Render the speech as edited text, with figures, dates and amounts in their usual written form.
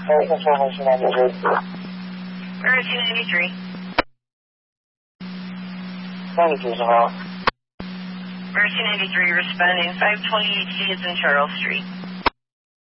Sorry, control Mercy 93. Mercy 93. 93 is about. Mercy 93 responding 528C is in Charles Street.